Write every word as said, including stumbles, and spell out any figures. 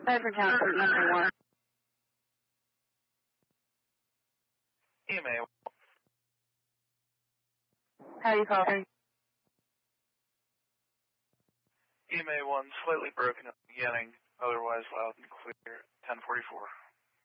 Bedford Township, number one. E M A. How do you call her? E M A one, slightly broken at the beginning, otherwise loud and clear, ten forty-four.